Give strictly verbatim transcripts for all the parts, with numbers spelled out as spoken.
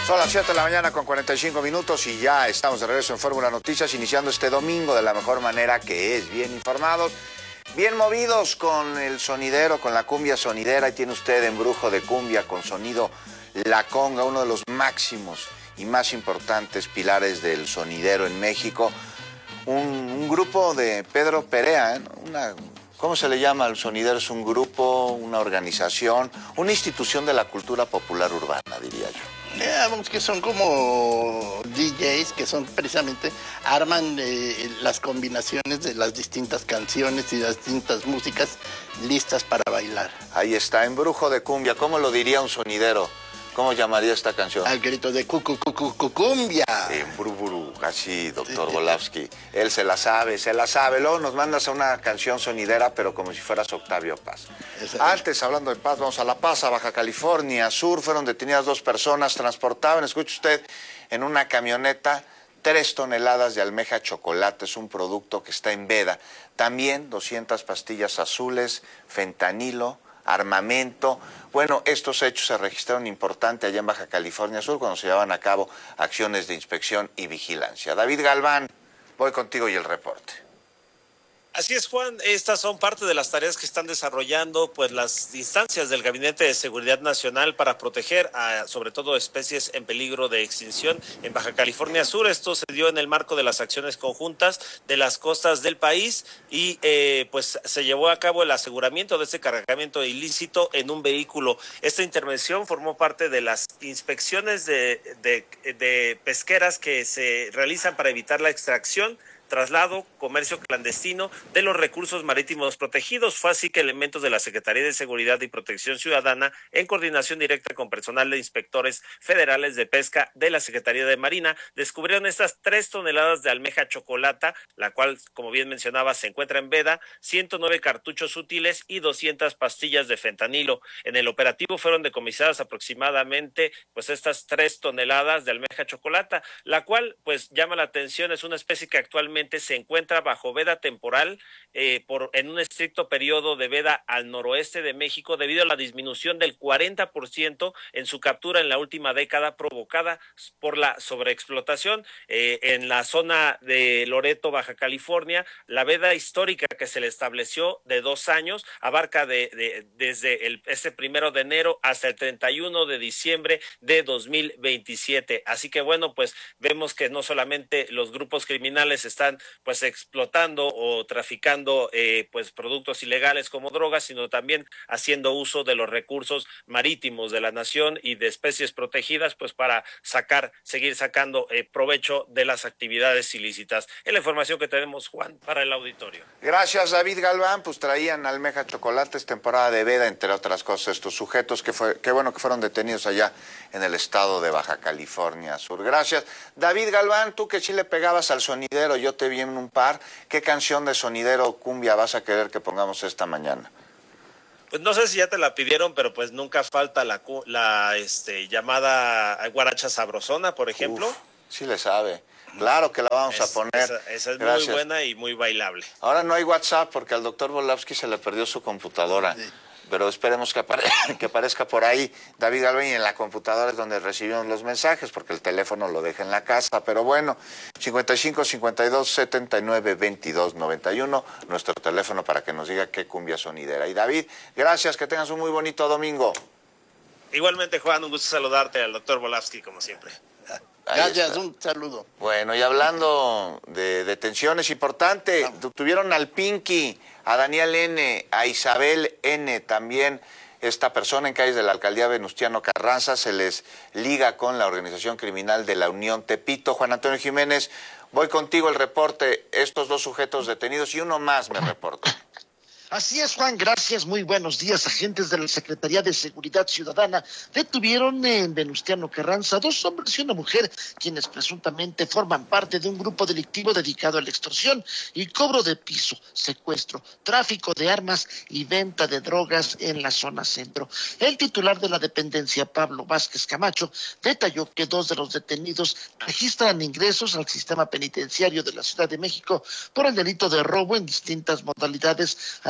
Son las siete de la mañana con cuarenta y cinco minutos y ya estamos de regreso en Fórmula Noticias, iniciando este domingo de la mejor manera, que es bien informados, bien movidos con el sonidero, con la cumbia sonidera. Y tiene usted Embrujo de Cumbia con sonido La Conga, uno de los máximos y más importantes pilares del sonidero en México. Un, un grupo de Pedro Perea, ¿eh? una... ¿Cómo se le llama al sonidero? Es un grupo, una organización, una institución de la cultura popular urbana, diría yo. Digamos que son como D Js que son precisamente, arman eh, las combinaciones de las distintas canciones y las distintas músicas listas para bailar. Ahí está, Embrujo de Cumbia. ¿Cómo lo diría un sonidero? ¿Cómo llamaría esta canción? Al grito de cu, cu, cu, cu, cu cumbia. Embrujuru, así, doctor Volavsky. Él se la sabe, se la sabe. Luego nos mandas a una canción sonidera, pero como si fueras Octavio Paz. Antes, hablando de Paz, vamos a La Paz, a Baja California Sur. Fueron detenidas dos personas, transportaban, escuche usted, en una camioneta, tres toneladas de almeja chocolate. Es un producto que está en veda. También doscientas pastillas azules, fentanilo, armamento. Bueno, estos hechos se registraron importante allá en Baja California Sur cuando se llevaban a cabo acciones de inspección y vigilancia. David Galván, voy contigo y el reporte. Así es, Juan, estas son parte de las tareas que están desarrollando pues las instancias del Gabinete de Seguridad Nacional para proteger a sobre todo especies en peligro de extinción en Baja California Sur. Esto se dio en el marco de las acciones conjuntas de las costas del país y eh, pues se llevó a cabo el aseguramiento de este cargamento ilícito en un vehículo. Esta intervención formó parte de las inspecciones de, de, de pesqueras que se realizan para evitar la extracción, traslado, comercio clandestino de los recursos marítimos protegidos. Fue así que elementos de la Secretaría de Seguridad y Protección Ciudadana, en coordinación directa con personal de inspectores federales de pesca de la Secretaría de Marina, descubrieron estas tres toneladas de almeja chocolata, la cual, como bien mencionaba, se encuentra en veda, ciento nueve cartuchos útiles y doscientas pastillas de fentanilo. En el operativo fueron decomisadas aproximadamente pues estas tres toneladas de almeja chocolata, la cual pues llama la atención. Es una especie que actualmente se encuentra bajo veda temporal eh, por, en un estricto periodo de veda al noroeste de México debido a la disminución del cuarenta por ciento en su captura en la última década provocada por la sobreexplotación. Eh, en la zona de Loreto, Baja California, la veda histórica que se le estableció de dos años abarca de, de, desde el, este primero de enero hasta el treinta y uno de diciembre de dos mil veintisiete. Así que bueno, pues vemos que no solamente los grupos criminales están pues explotando o traficando eh, pues productos ilegales como drogas, sino también haciendo uso de los recursos marítimos de la nación y de especies protegidas pues para sacar, seguir sacando eh, provecho de las actividades ilícitas. Es la información que tenemos, Juan, para el auditorio. Gracias, David Galván. Pues traían almeja chocolates, temporada de veda, entre otras cosas, estos sujetos que fue, qué bueno que fueron detenidos allá en el estado de Baja California Sur. Gracias. David Galván, tú que sí le pegabas al sonidero, yo te vi en un par. ¿Qué canción de sonidero cumbia vas a querer que pongamos esta mañana? Pues no sé si ya te la pidieron, pero pues nunca falta la, la este, llamada guaracha sabrosona, por ejemplo. Uf, sí le sabe. Claro que la vamos es, a poner. Esa, esa es Gracias. Muy buena y muy bailable. Ahora no hay WhatsApp porque al doctor Volavsky se le perdió su computadora. Sí. Pero esperemos que, apare que aparezca por ahí David Galván, y en la computadora es donde recibimos los mensajes, porque el teléfono lo deja en la casa. Pero bueno, cincuenta y cinco, cincuenta y dos, setenta y nueve, veintidós, noventa y uno, nuestro teléfono para que nos diga qué cumbia sonidera. Y David, gracias, que tengas un muy bonito domingo. Igualmente, Juan, un gusto saludarte al doctor Volavsky, como siempre. Gracias, un saludo. Bueno, y hablando de detenciones, importante, tuvieron al Pinky, a Daniel N., a Isabel N., también esta persona en calles de la alcaldía Venustiano Carranza, se les liga con la organización criminal de la Unión Tepito. Juan Antonio Jiménez, voy contigo el reporte, estos dos sujetos detenidos y uno más me reporta. Así es, Juan, gracias, muy buenos días. Agentes de la Secretaría de Seguridad Ciudadana detuvieron en Venustiano Carranza dos hombres y una mujer, quienes presuntamente forman parte de un grupo delictivo dedicado a la extorsión y cobro de piso, secuestro, tráfico de armas y venta de drogas en la zona centro. El titular de la dependencia, Pablo Vázquez Camacho, detalló que dos de los detenidos registran ingresos al sistema penitenciario de la Ciudad de México por el delito de robo en distintas modalidades, así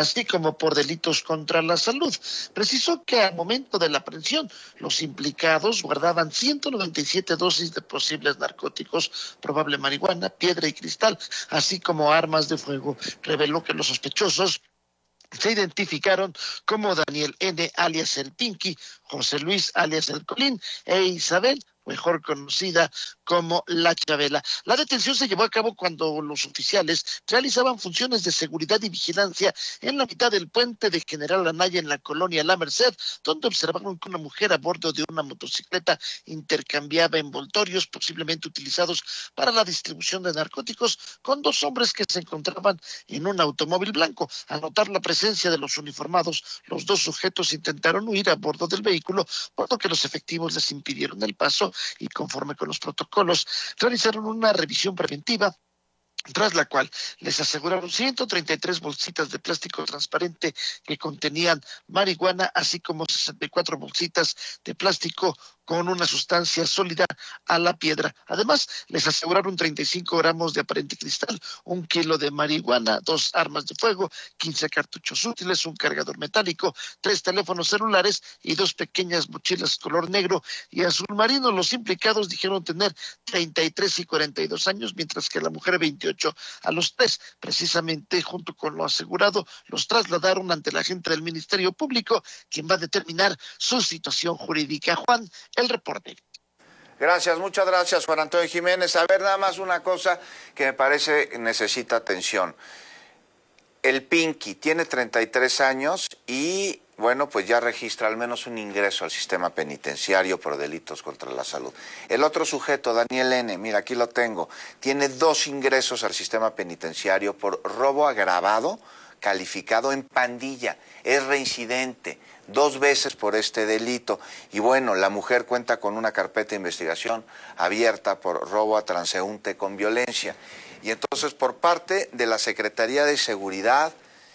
así como por delitos contra la salud. Precisó que al momento de la aprehensión, los implicados guardaban ciento noventa y siete dosis de posibles narcóticos, probable marihuana, piedra y cristal, así como armas de fuego. Reveló que los sospechosos se identificaron como Daniel N., alias el Pinky, José Luis, alias el Colín, e Isabel, mejor conocida como La Chabela. La detención se llevó a cabo cuando los oficiales realizaban funciones de seguridad y vigilancia en la mitad del puente de General Anaya en la colonia La Merced, donde observaron que una mujer a bordo de una motocicleta intercambiaba envoltorios posiblemente utilizados para la distribución de narcóticos con dos hombres que se encontraban en un automóvil blanco. Al notar la presencia de los uniformados, los dos sujetos intentaron huir a bordo del vehículo, por lo que los efectivos les impidieron el paso y conforme con los protocolos realizaron una revisión preventiva, tras la cual les aseguraron ciento treinta y tres bolsitas de plástico transparente que contenían marihuana, así como sesenta y cuatro bolsitas de plástico con una sustancia sólida a la piedra. Además, les aseguraron treinta y cinco gramos de aparente cristal, un kilo de marihuana, dos armas de fuego, quince cartuchos útiles, un cargador metálico, tres teléfonos celulares y dos pequeñas mochilas color negro y azul marino. Los implicados dijeron tener treinta y tres y cuarenta y dos años, mientras que la mujer veintiocho. A los tres, precisamente junto con lo asegurado, los trasladaron ante la agente del Ministerio Público, quien va a determinar su situación jurídica. Juan, el reporte. Gracias, muchas gracias, Juan Antonio Jiménez. A ver, nada más una cosa que me parece necesita atención. El Pinky tiene treinta y tres años y, bueno, pues ya registra al menos un ingreso al sistema penitenciario por delitos contra la salud. El otro sujeto, Daniel N., mira, aquí lo tengo, tiene dos ingresos al sistema penitenciario por robo agravado, calificado en pandilla, es reincidente, dos veces por este delito. Y bueno, la mujer cuenta con una carpeta de investigación abierta por robo a transeúnte con violencia. Y entonces, por parte de la Secretaría de Seguridad,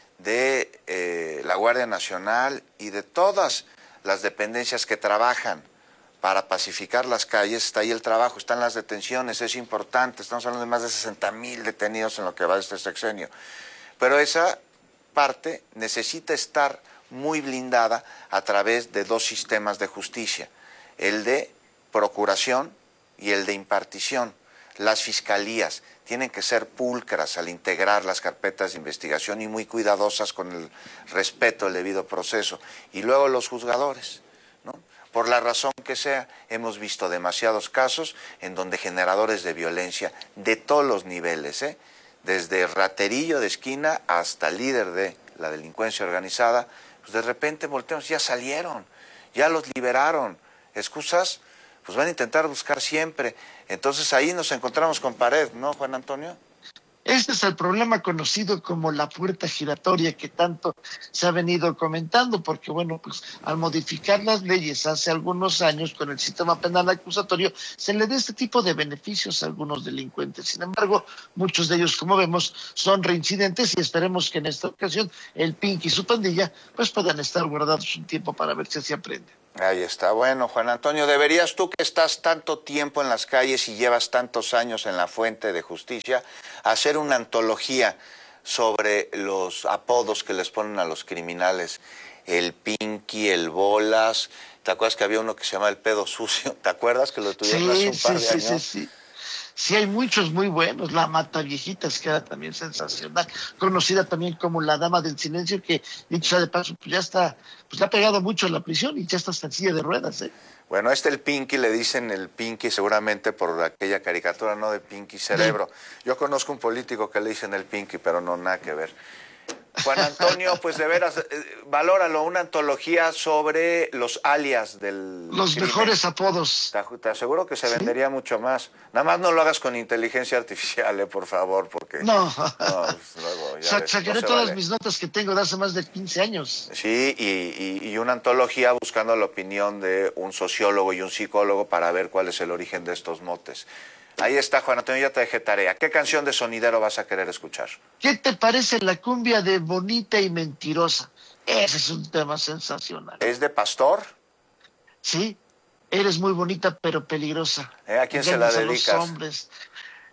de eh, la Guardia Nacional y de todas las dependencias que trabajan para pacificar las calles, está ahí el trabajo, están las detenciones, es importante, estamos hablando de más de sesenta mil detenidos en lo que va de este sexenio. Pero esa parte necesita estar muy blindada a través de dos sistemas de justicia, el de procuración y el de impartición. Las fiscalías tienen que ser pulcras al integrar las carpetas de investigación y muy cuidadosas con el respeto al debido proceso. Y luego los juzgadores, ¿no? Por la razón que sea, hemos visto demasiados casos en donde generadores de violencia de todos los niveles, ¿eh? desde raterillo de esquina hasta líder de la delincuencia organizada, pues de repente volteamos, ya salieron, ya los liberaron. Excusas, pues van a intentar buscar siempre. Entonces ahí nos encontramos con pared, ¿no, Juan Antonio? Este es el problema conocido como la puerta giratoria que tanto se ha venido comentando, porque bueno, pues al modificar las leyes hace algunos años con el sistema penal acusatorio, se le da este tipo de beneficios a algunos delincuentes. Sin embargo, muchos de ellos, como vemos, son reincidentes y esperemos que en esta ocasión el Pinky y su pandilla pues puedan estar guardados un tiempo para ver si así aprende. Ahí está, bueno, Juan Antonio, deberías tú que estás tanto tiempo en las calles y llevas tantos años en la fuente de justicia, hacer una antología sobre los apodos que les ponen a los criminales, el Pinky, el Bolas, ¿te acuerdas que había uno que se llama el Pedo Sucio? ¿Te acuerdas que lo tuvieron hace un par sí, de sí, años? Sí, sí, sí, hay muchos muy buenos, la Mata Viejitas, que era también sensacional, conocida también como la Dama del Silencio, que dicho sea de paso, pues ya está, pues le ha pegado mucho en la prisión y ya está en silla de ruedas, ¿eh? Bueno, este el Pinky, le dicen el Pinky seguramente por aquella caricatura, ¿no? De Pinky Cerebro. Yo conozco un político que le dicen el Pinky, pero no, nada que ver. Juan Antonio, pues de veras, eh, valóralo, una antología sobre los alias del Los crimen. mejores apodos. Te, te aseguro que se ¿Sí? vendería mucho más. Nada más no lo hagas con inteligencia artificial, eh, por favor, porque... No, no pues, luego, ya Sa ves, sacaré no se todas vale. mis notas que tengo de hace más de quince años. Sí, y, y, y una antología buscando la opinión de un sociólogo y un psicólogo para ver cuál es el origen de estos motes. Ahí está, Juan Antonio, ya te dejé tarea. ¿Qué canción de sonidero vas a querer escuchar? ¿Qué te parece la cumbia de Bonita y Mentirosa? Ese es un tema sensacional. ¿Es de Pastor? Sí, eres muy bonita pero peligrosa. ¿Eh? ¿A quién se la Engañas a dedicas? los hombres.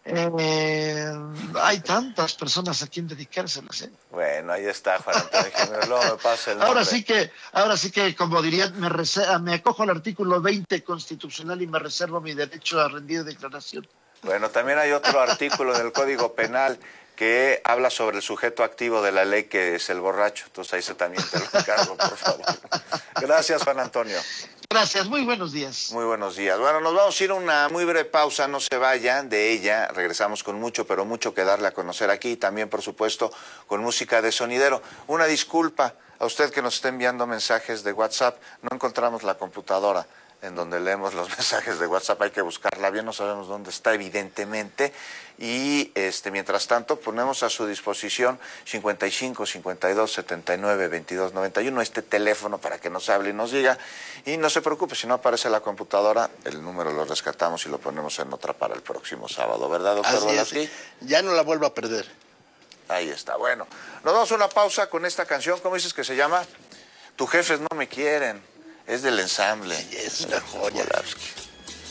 Eh, hay tantas personas a quien dedicárselas. ¿eh? Bueno, ahí está, Juan Antonio Jiménez. Luego me pasa el nombre. Ahora sí que, ahora sí que, como diría, me, reserva, me acojo al artículo veinte constitucional y me reservo mi derecho a rendir declaración. Bueno, también hay otro artículo en el Código Penal que habla sobre el sujeto activo de la ley, que es el borracho. Entonces ahí se también te lo encargo, por favor. Gracias, Juan Antonio. Gracias, muy buenos días. Muy buenos días. Bueno, nos vamos a ir a una muy breve pausa, no se vayan de ella. Regresamos con mucho, pero mucho que darle a conocer aquí. Y también, por supuesto, con música de sonidero. Una disculpa a usted que nos está enviando mensajes de WhatsApp. No encontramos la computadora en donde leemos los mensajes de WhatsApp, hay que buscarla bien, no sabemos dónde está evidentemente, y este mientras tanto ponemos a su disposición cincuenta y cinco, cincuenta y dos, setenta y nueve, veintidós, noventa y uno, este teléfono para que nos hable y nos diga, y no se preocupe, si no aparece la computadora, el número lo rescatamos y lo ponemos en otra para el próximo sábado, ¿verdad, doctor Volafsky? Ya no la vuelvo a perder. Ahí está, bueno, nos damos una pausa con esta canción, ¿cómo dices que se llama? Tus jefes no me quieren. Es del ensamble. Sí, es una joya. Volafsky.